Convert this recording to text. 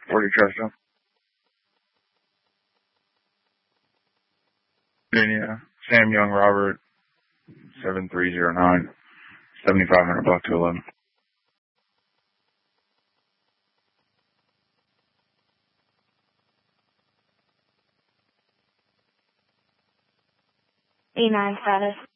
40 Chester. Virginia. Sam Young Robert, 7309, 7500 block 211. E9 status.